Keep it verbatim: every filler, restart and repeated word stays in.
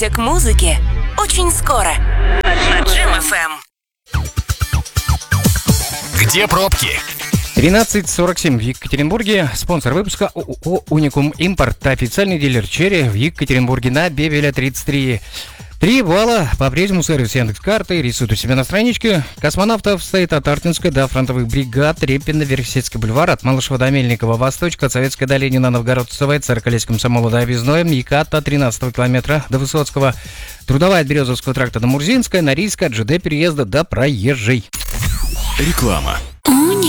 Приготовься к музыке очень скоро на Джем эф эм. Где пробки? тринадцать сорок семь в Екатеринбурге. Спонсор выпуска ООО «Уникум Импорт». Официальный дилер черри в Екатеринбурге на Бебеля тридцать три. Три балла. По-прежнему сервис Яндекс.Карты. Рисуют у себя на страничке. Космонавтов стоит от Артинской до фронтовых бригад. Репина, Верхесецкий бульвар. От Малышева до Мельникова. Восточка. От Советской до Ленина, Новгородцевой. Царь-Колесь, Комсомола до Объездной. Икат от тринадцатого километра до Высоцкого. Трудовая от Березовского тракта до Мурзинской. Норильска. От ЖД переезда до Проезжей. Реклама.